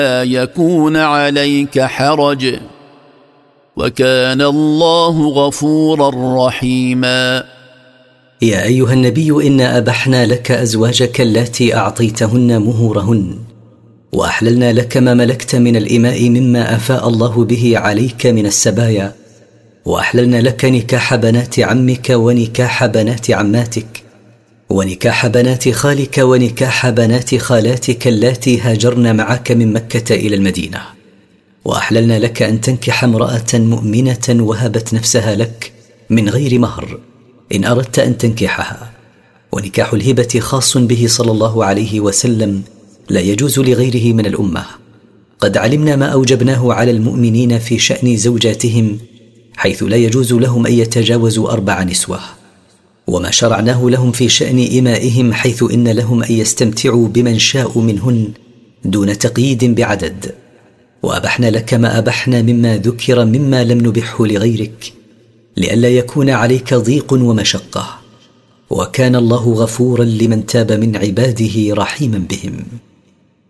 لا يكون عليك حرج وكان الله غفورا رحيما. يا أيها النبي إنا أبحنا لك أزواجك اللاتي أعطيتهن مهورهن، وأحللنا لك ما ملكت من الإماء مما أفاء الله به عليك من السبايا، وأحللنا لك نكاح بنات عمك ونكاح بنات عماتك ونكاح بنات خالك ونكاح بنات خالاتك اللاتي هاجرن معك من مكة إلى المدينة، وأحللنا لك أن تنكح امرأة مؤمنة وهبت نفسها لك من غير مهر إن أردت أن تنكحها. ونكاح الهبة خاص به صلى الله عليه وسلم، لا يجوز لغيره من الأمة. قد علمنا ما أوجبناه على المؤمنين في شأن زوجاتهم، حيث لا يجوز لهم أن يتجاوزوا 4 نسوة، وما شرعناه لهم في شأن إمائهم، حيث إن لهم أن يستمتعوا بمن شاءوا منهن دون تقييد بعدد. وأبحنا لك ما أبحنا مما ذكر مما لم نبحه لغيرك، لئلا يكون عليك ضيق ومشقة، وكان الله غفورا لمن تاب من عباده رحيما بهم.